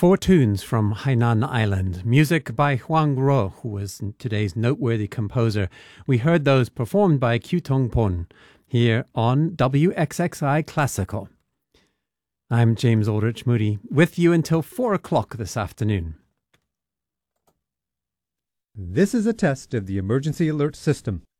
Four tunes from Hainan Island, music by Huang Ruo, who was today's noteworthy composer. We heard those performed by Kyu Tong Pon here on WXXI Classical. I'm James Aldrich Moody, with you until 4 o'clock this afternoon. This is a test of the emergency alert system.